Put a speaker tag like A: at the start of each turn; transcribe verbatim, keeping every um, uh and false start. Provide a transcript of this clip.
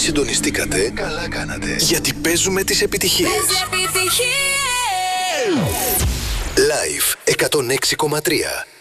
A: συντονιστήκατε, καλά κάνατε. Γιατί παίζουμε τις επιτυχίες. Live εκατόν έξι κόμμα τρία.